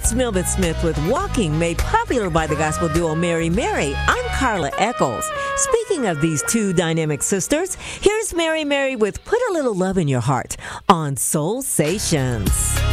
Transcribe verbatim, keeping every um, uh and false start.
That's Melvin Smith with Walking, made popular by the gospel duo Mary Mary. I'm Carla Eccles. Speaking of these two dynamic sisters, here's Mary Mary with Put a Little Love in Your Heart on Soul Sations.